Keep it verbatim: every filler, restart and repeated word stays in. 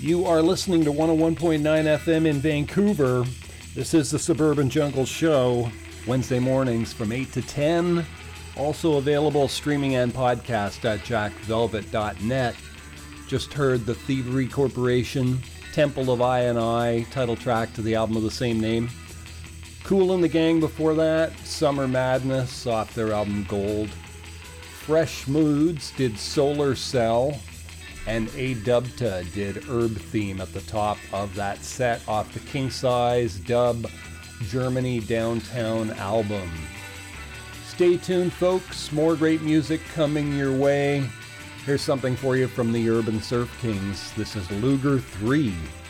You are listening to one oh one point nine F M in Vancouver. This is the Suburban Jungle Show, Wednesday mornings from eight to ten. Also available streaming and podcast at jack velvet dot net. Just heard the Thievery Corporation, Temple of I and I, title track to the album of the same name. Kool and the Gang before that, Summer Madness off their album Gold. Fresh Moods did Solar Cell, and A-Dubta did Herb Theme at the top of that set off the King Size Dub Germany Downtown album. Stay tuned, folks. More great music coming your way. Here's something for you from the Urban Surf Kings. This is Luger three.